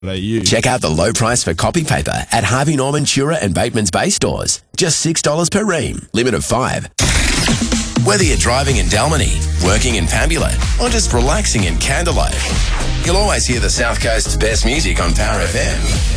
Check out the low price for copy paper at Harvey Norman, Tura and Bateman's Bay stores. Just $6 per ream, limit of 5. Whether you're driving in Dalmany, working in Pambula, or just relaxing in Candlelight, you'll always hear the South Coast's best music on Power FM.